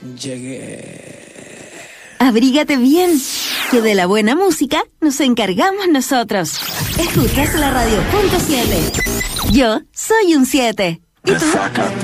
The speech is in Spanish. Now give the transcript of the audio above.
Llegué. Abrígate bien, que de la buena música nos encargamos nosotros. Escuchas la radio .7. Yo soy un 7. ¿Y tú?